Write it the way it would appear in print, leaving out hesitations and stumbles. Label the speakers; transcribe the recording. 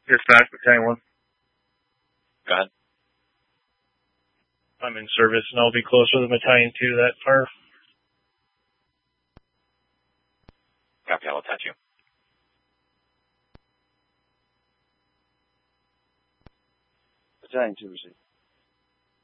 Speaker 1: Dispatch, Battalion 1.
Speaker 2: Go ahead.
Speaker 3: I'm in service, and I'll be closer than Battalion 2 that far.
Speaker 2: Copy, I'll attach you.
Speaker 4: Battalion 2 received.